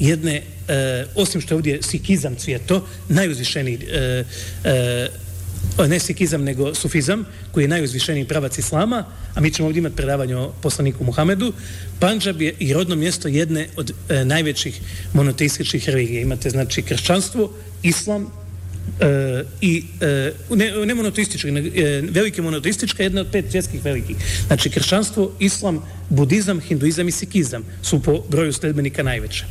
jedne, osim što je ovdje sikizam cvjeto, najuzvišeniji, ne sikizam nego sufizam, koji je najuzvišeniji pravac islama, a mi ćemo ovdje imati predavanje o poslaniku Muhamedu. Pandžab je i rodno mjesto jedne od najvećih monoteističkih religija. Imate znači kršćanstvo, islam i ne monoteistički, velike monoteistička, jedna od 5 svjetskih velikih. Znači kršćanstvo, islam, budizam, hinduizam i sikizam su po broju sledbenika najveće.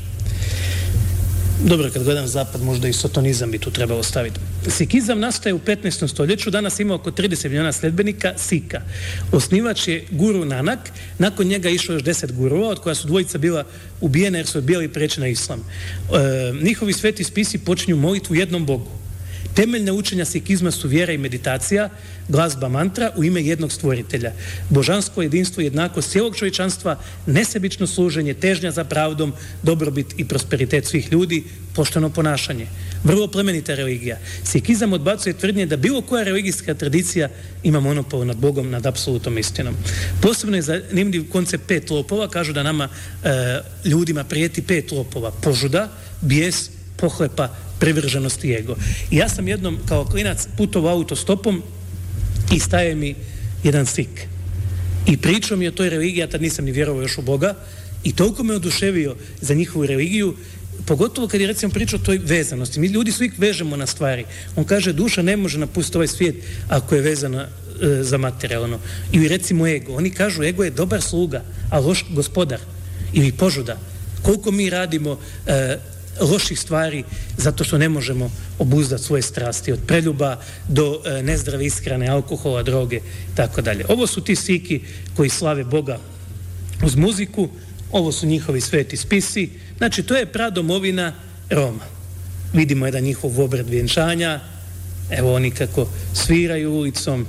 Dobro, kad gledam zapad, možda i sotonizam bi tu trebalo staviti. Sikizam nastaje u 15. stoljeću, danas ima oko 30 milijuna sledbenika Sika. Osnivač je Guru Nanak, nakon njega išlo još 10 gurua, od koja su dvojica bila ubijena jer su odbijali preći na islam. Njihovi sveti spisi počinju molitvu jednom Bogu. Temeljna učenja sikizma su vjera i meditacija, glazba mantra u ime jednog stvoritelja. Božansko jedinstvo, jednakost cijelog čovječanstva, nesebično služenje, težnja za pravdom, dobrobit i prosperitet svih ljudi, pošteno ponašanje. Vrlo plemenita religija. Sikizam odbacuje tvrdnje da bilo koja religijska tradicija ima monopol nad Bogom, nad apsolutnom istinom. Posebno je zanimljiv koncept 5 lopova. Kažu da nama ljudima prijeti 5 lopova. Požuda, bijes, pohlepa, privrženost i ego. I ja sam jednom kao klinac putovao autostopom i staje mi jedan Sik. I pričao mi o toj religiji, ja tad nisam ni vjerovao još u Boga, i toliko me oduševio za njihovu religiju, pogotovo kad je recimo pričao o toj vezanosti. Mi ljudi svi vežemo na stvari. On kaže, duša ne može napustiti ovaj svijet ako je vezana za materijalno. Ili recimo ego. Oni kažu, ego je dobar sluga, a loš gospodar. Ili požuda. Koliko mi radimo loših stvari zato što ne možemo obuzdati svoje strasti, od preljuba do nezdrave ishrane, alkohola, droge, tako dalje. Ovo su ti Siki koji slave Boga uz muziku, ovo su njihovi sveti spisi, znači to je pradomovina Roma. Vidimo jedan njihov obred vjenčanja, evo oni kako sviraju ulicom,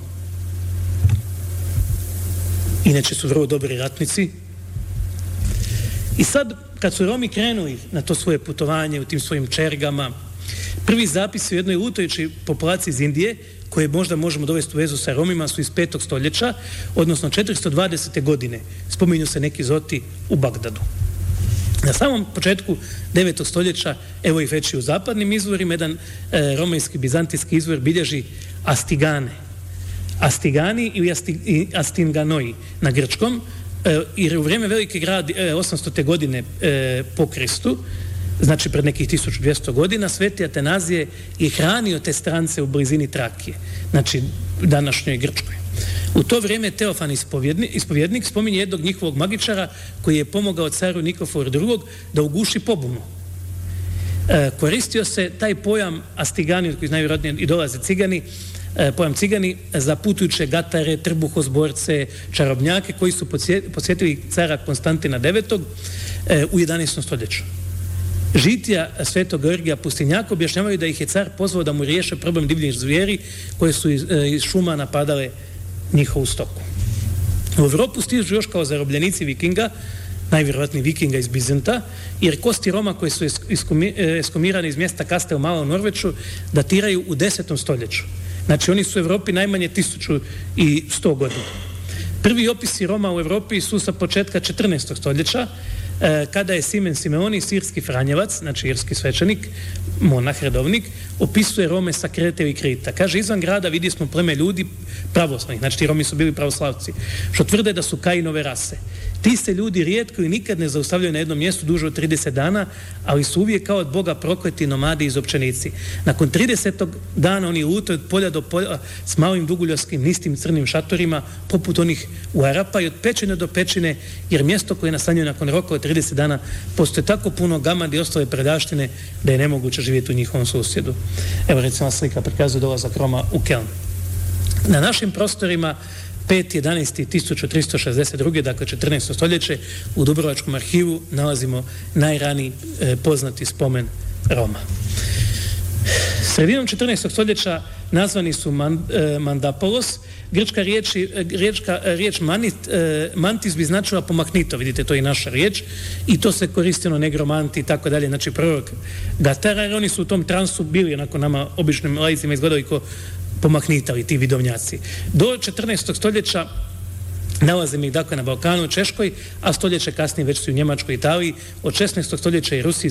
inače su vrlo dobri ratnici. I sad, kad su Romi krenuli na to svoje putovanje u tim svojim čergama, prvi zapisi u jednoj lutajućoj populaciji iz Indije, koje možda možemo dovesti u vezu sa Romima, su iz 5. stoljeća, odnosno 420. godine. Spominju se neki zoti u Bagdadu. Na samom početku 9. stoljeća, evo ih već i u zapadnim izvorima, jedan romejski, bizantijski izvor bilježi Astigane. Astigani ili Astinganoi na grčkom, jer u vrijeme velike gradi 800. godine po Kristu, znači pred nekih 1200 godina, sveti Atanazije je hranio te strance u blizini Trakije, znači današnjoj Grčkoj. U to vrijeme Teofan ispovjednik spominje jednog njihovog magičara koji je pomogao caru Nikoforu II da uguši pobunu. Koristio se taj pojam Astigani, od koji najvjerojatnije i dolaze cigani, pojam cigani za putujuće gatare, trbuhozborce, čarobnjake koji su posjetili cara Konstantina IX u 11. stoljeću. Žitija svetog Georgija Pustinjaka objašnjavaju da ih je car pozvao da mu riješe problem divljih zvijeri koje su iz šuma napadale njihovu stoku. U Evropu stižu još kao zarobljenici vikinga, najvjerojatniji vikinga iz Bizanta, jer kosti Roma koje su eskumirane iz mjesta Kastel Mala u Norveču datiraju u 10. stoljeću. Znači oni su u Evropi najmanje 1100 godina. Prvi opisi Roma u Evropi su sa početka 14. stoljeća, kada je Simen Simeoni, sirski franjevac, znači irski svećenik, monah, redovnik, opisuje Rome sa Krete i Krita. Kaže, izvan grada vidi smo pleme ljudi pravoslavnih, znači ti Romi su bili pravoslavci, što tvrde da su Kainove rase. Ti se ljudi rijetko i nikad ne zaustavljaju na jednom mjestu duže od 30 dana, ali su uvijek kao od Boga prokleti nomadi i izopćenici. Nakon 30. dana oni lutaju od polja do polja s malim duguljaskim, nistim crnim šatorima, poput onih u Arapa, i od pećine do pećine, jer mjesto koje nastanjuju nakon roka od 30 dana postoje tako puno gamad i ostale predaštine da je nemoguće živjeti u njihovom susjedu. Evo recimo slika prikazuje dolazak Roma u Keln. Na našim prostorima 5.11.1362. dakle 14. stoljeće, u Dubrovačkom arhivu nalazimo najraniji poznati spomen Roma. Sredinom 14. stoljeća nazvani su Mandapolos. Grčka riječ mantis bi značila pomaknito, vidite, to je i naša riječ, i to se koristilo negromanti i tako dalje, znači prorok Gatara, jer oni su u tom transu bili, onako nama običnim laicima izgledali ko pomahnitali ti vidovnjaci. Do 14. stoljeća nalazimo ih dakle na Balkanu, Češkoj, a stoljeće kasnije već su u Njemačkoj i Italiji. Od 16. stoljeća i Rusiji